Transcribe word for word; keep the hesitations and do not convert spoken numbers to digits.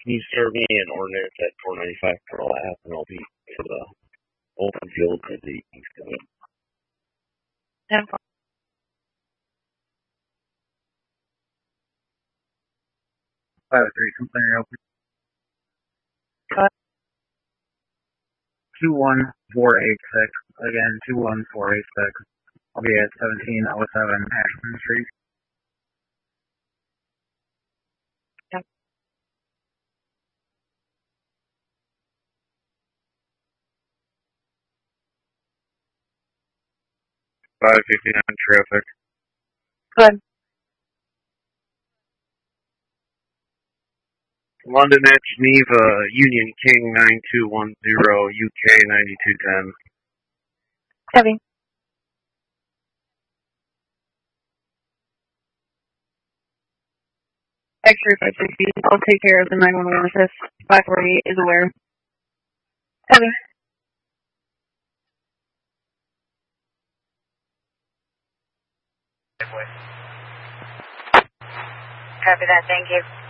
Can you serve me an ordinance at four ninety-five Pearl Ave, and I'll be to the open field at the East Coast. ten four. five three, completely open. Cut. two one four eight six. Again, two one four eight six. I'll be at seventeen oh seven Ashton Street. Yep. five fifty-nine traffic. Good. London at Geneva, Union King nine two one zero, U K ninety-two ten. Heavy. X-ray five sixty. I'll take care of the nine one one assist. five forty is aware. Heavy. Copy that, thank you.